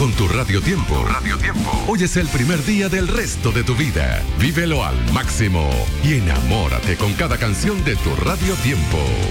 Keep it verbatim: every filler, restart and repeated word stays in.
Con tu Radio Tiempo. Tu Radio Tiempo. Hoy es el primer día del resto de tu vida. Vívelo al máximo y enamórate con cada canción de tu Radio Tiempo.